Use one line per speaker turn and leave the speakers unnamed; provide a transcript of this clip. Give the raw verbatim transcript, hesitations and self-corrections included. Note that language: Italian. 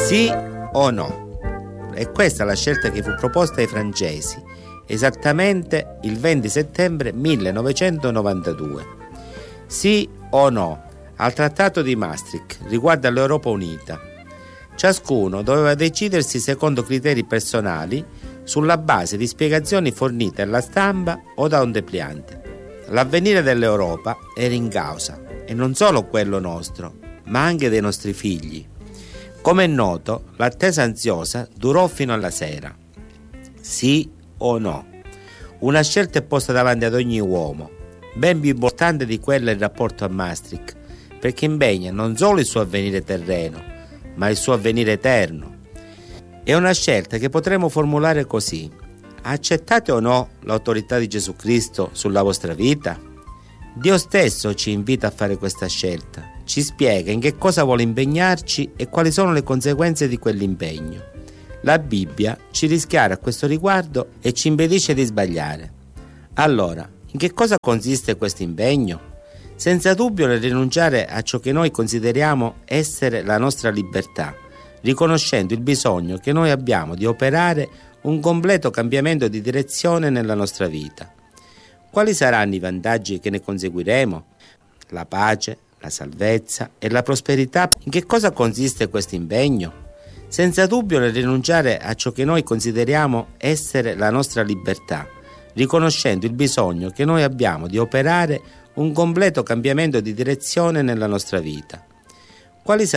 Sì o no? E questa è la scelta che fu proposta ai francesi esattamente il venti settembre millenovecentonovantadue. Sì o no al Trattato di Maastricht riguardo all'Europa Unita? Ciascuno doveva decidersi secondo criteri personali sulla base di spiegazioni fornite alla stampa o da un depliante. L'avvenire dell'Europa era in causa, e non solo quello nostro, ma anche dei nostri figli. Come è noto, l'attesa ansiosa durò fino alla sera. Sì o no? Una scelta è posta davanti ad ogni uomo, ben più importante di quella in rapporto a Maastricht, perché impegna non solo il suo avvenire terreno, ma il suo avvenire eterno. È una scelta che potremmo formulare così: accettate o no l'autorità di Gesù Cristo sulla vostra vita? Dio stesso ci invita a fare questa scelta, ci spiega in che cosa vuole impegnarci e quali sono le conseguenze di quell'impegno. La Bibbia ci rischiara a questo riguardo e ci impedisce di sbagliare. Allora, in che cosa consiste questo impegno? Senza dubbio nel rinunciare a ciò che noi consideriamo essere la nostra libertà, riconoscendo il bisogno che noi abbiamo di operare un completo cambiamento di direzione nella nostra vita. Quali saranno i vantaggi che ne conseguiremo? La pace, la salvezza e la prosperità. In che cosa consiste questo impegno? Senza dubbio nel rinunciare a ciò che noi consideriamo essere la nostra libertà, riconoscendo il bisogno che noi abbiamo di operare un completo cambiamento di direzione nella nostra vita. Quali